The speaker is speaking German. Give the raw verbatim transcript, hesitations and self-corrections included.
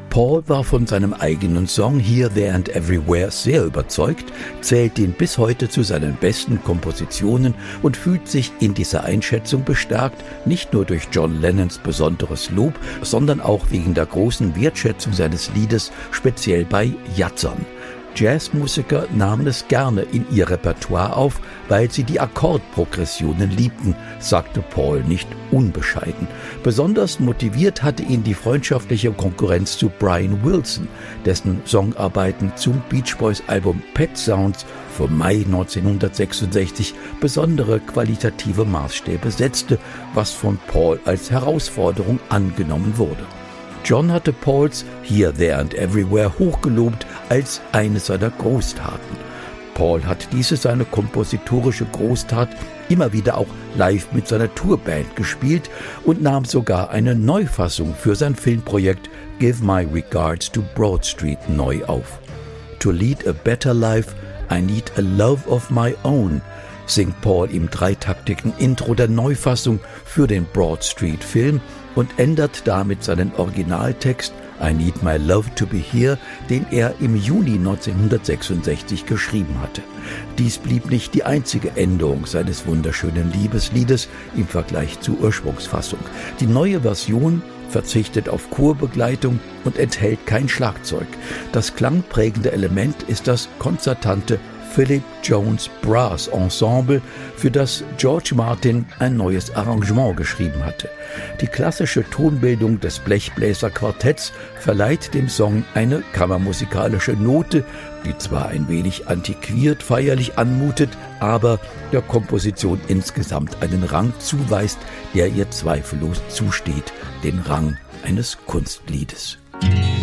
Paul war von seinem eigenen Song Here, There and Everywhere sehr überzeugt, zählt ihn bis heute zu seinen besten Kompositionen und fühlt sich in dieser Einschätzung bestärkt, nicht nur durch John Lennons besonderes Lob, sondern auch wegen der großen Wertschätzung seines Liedes, speziell bei Jazzern. Jazzmusiker nahmen es gerne in ihr Repertoire auf, weil sie die Akkordprogressionen liebten, sagte Paul nicht unbescheiden. Besonders motiviert hatte ihn die freundschaftliche Konkurrenz zu Brian Wilson, dessen Songarbeiten zum Beach Boys Album Pet Sounds vom Mai neunzehnhundertsechsundsechzig besondere qualitative Maßstäbe setzte, was von Paul als Herausforderung angenommen wurde. John hatte Pauls Here, There and Everywhere hochgelobt als eine seiner Großtaten. Paul hat diese seine kompositorische Großtat immer wieder auch live mit seiner Tourband gespielt und nahm sogar eine Neufassung für sein Filmprojekt Give My Regards to Broad Street neu auf. To lead a better life, I need a love of my own, singt Paul im dreitaktigen Intro der Neufassung für den Broad Street Film und ändert damit seinen Originaltext I Need My Love to Be Here, den er im Juni neunzehnhundertsechsundsechzig geschrieben hatte. Dies blieb nicht die einzige Änderung seines wunderschönen Liebesliedes im Vergleich zur Ursprungsfassung. Die neue Version verzichtet auf Chorbegleitung und enthält kein Schlagzeug. Das klangprägende Element ist das konzertante Philip Jones Brass Ensemble, für das George Martin ein neues Arrangement geschrieben hatte. Die klassische Tonbildung des Blechbläserquartetts verleiht dem Song eine kammermusikalische Note, die zwar ein wenig antiquiert feierlich anmutet, aber der Komposition insgesamt einen Rang zuweist, der ihr zweifellos zusteht, den Rang eines Kunstliedes.